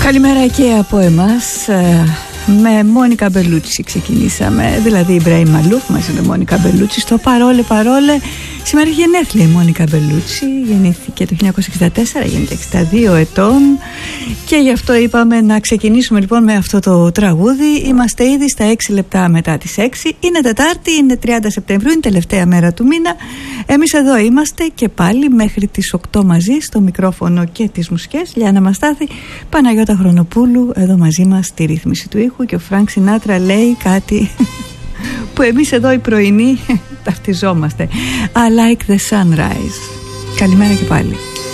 Καλημέρα και από εμάς. Με Μόνικα Μπελούτσι ξεκινήσαμε, δηλαδή Ιμπραήμ Μαλούφ μαζί με Μόνικα Μπελούτσι στο Παρόλε Παρόλε. Σήμερα έχει γενέθλια η Μόνικα Μπελούτσι, γεννήθηκε το 1964, γίνεται 62 ετών και γι' αυτό είπαμε να ξεκινήσουμε λοιπόν με αυτό το τραγούδι. Είμαστε ήδη στα 6 λεπτά μετά τις 6, είναι Τετάρτη, είναι 30 Σεπτεμβρίου, είναι τελευταία μέρα του μήνα. Εμείς εδώ είμαστε και πάλι μέχρι τις 8 μαζί, στο μικρόφωνο και τις μουσικές. Λιάννα Μαστάθη, Παναγιώτα Χρονοπούλου εδώ μαζί μας στη ρύθμιση του ήχου και ο Φρανκ Σινάτρα λέει κάτι που εμείς εδώ οι πρωινοί ταυτιζόμαστε. I like the sunrise. Καλημέρα και πάλι.